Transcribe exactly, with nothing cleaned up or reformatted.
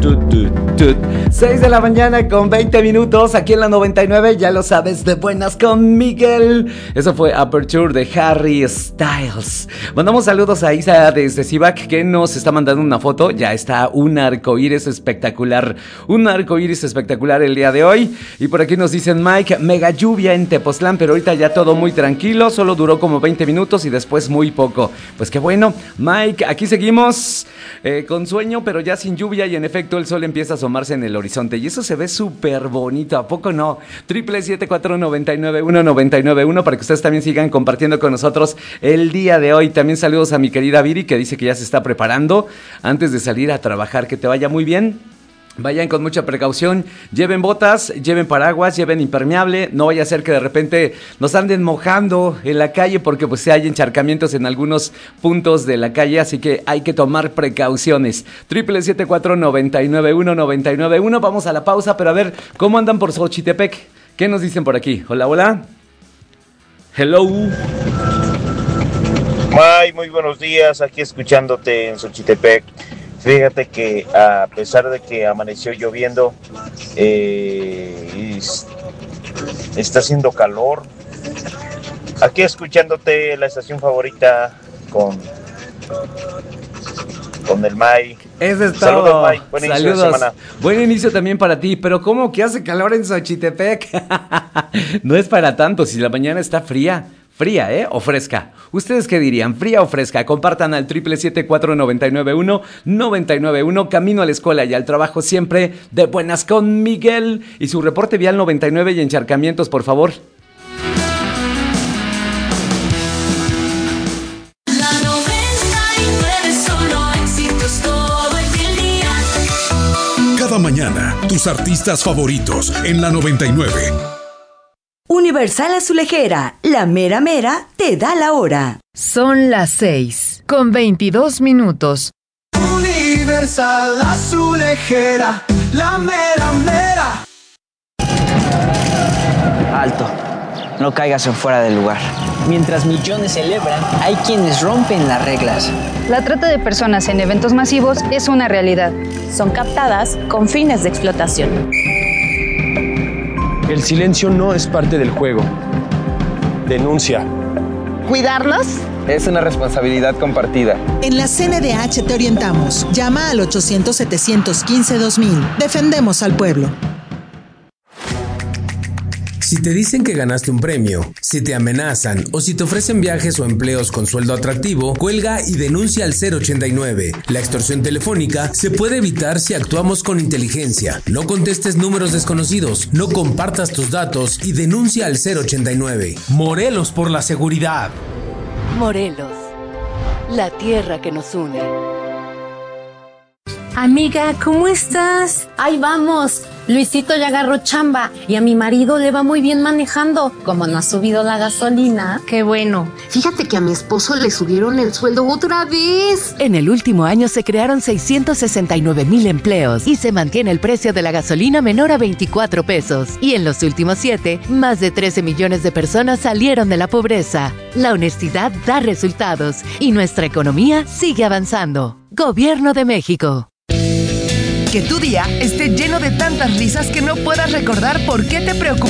seis de la mañana con veinte minutos aquí en la noventa y nueve, ya lo sabes, de buenas con Miguel. Eso fue Aperture de Harry Styles. Mandamos saludos a Isa desde Cibac, que nos está mandando una foto. Ya está un arcoíris espectacular, un arcoíris espectacular el día de hoy. Y por aquí nos dicen: Mike, mega lluvia en Tepoztlán, pero ahorita ya todo muy tranquilo, solo duró como veinte minutos y después muy poco. Pues qué bueno, Mike, aquí seguimos eh, con sueño, pero ya sin lluvia, y en efecto el sol empieza a asomarse en el horizonte y eso se ve súper bonito, ¿a poco no? Triple siete cuatro noventa y nueve uno noventa y nueve uno para que ustedes también sigan compartiendo con nosotros el día de hoy. También saludos a mi querida Viri, que dice que ya se está preparando antes de salir a trabajar. Que te vaya muy bien. Vayan con mucha precaución, lleven botas, lleven paraguas, lleven impermeable, no vaya a ser que de repente nos anden mojando en la calle, porque pues hay encharcamientos en algunos puntos de la calle, así que hay que tomar precauciones. Triple siete cuatro noventa y nueve uno noventa y nueve uno, vamos a la pausa, pero a ver, ¿cómo andan por Xochitepec? ¿Qué nos dicen por aquí? Hola, hola. Hello. May, muy buenos días, aquí escuchándote en Xochitepec. Fíjate que a pesar de que amaneció lloviendo, eh, está haciendo calor. Aquí escuchándote, la estación favorita con, con el May. Eso es todo. Saludos, May. Buen inicio Saludos. de semana. Buen inicio también para ti. Pero ¿cómo que hace calor en Xochitepec? No es para tanto, si la mañana está fría. Fría, ¿eh? O fresca. ¿Ustedes qué dirían? ¿Fría o fresca? Compartan al triple siete cuatro noventa y nueve uno noventa y nueve uno. Camino a la escuela y al trabajo siempre de buenas con Miguel. Y su reporte vial noventa y nueve y encharcamientos, por favor. La noventa y nueve, solo éxitos todo el día. Cada mañana, tus artistas favoritos en la noventa y nueve. Universal Azulejera, la mera mera te da la hora. Son las seis con veintidós minutos. Universal Azulejera, la mera mera. Alto, no caigas en fuera del lugar. Mientras millones celebran, hay quienes rompen las reglas. La trata de personas en eventos masivos es una realidad. Son captadas con fines de explotación. El silencio no es parte del juego. Denuncia. ¿Cuidarnos? Es una responsabilidad compartida. En la C N D H te orientamos. Llama al ochocientos, setecientos quince, dos mil. Defendemos al pueblo. Si te dicen que ganaste un premio, si te amenazan o si te ofrecen viajes o empleos con sueldo atractivo, cuelga y denuncia al cero ochenta y nueve. La extorsión telefónica se puede evitar si actuamos con inteligencia. No contestes números desconocidos, no compartas tus datos y denuncia al cero ochenta y nueve. Morelos por la seguridad. Morelos, la tierra que nos une. Amiga, ¿cómo estás? Ahí vamos. Luisito ya agarró chamba y a mi marido le va muy bien manejando. Como no ha subido la gasolina. Qué bueno. Fíjate que a mi esposo le subieron el sueldo otra vez. En el último año se crearon seiscientos sesenta y nueve mil empleos y se mantiene el precio de la gasolina menor a veinticuatro pesos. Y en los últimos siete, más de trece millones de personas salieron de la pobreza. La honestidad da resultados y nuestra economía sigue avanzando. Gobierno de México. Que tu día esté lleno de tantas risas que no puedas recordar por qué te preocupó.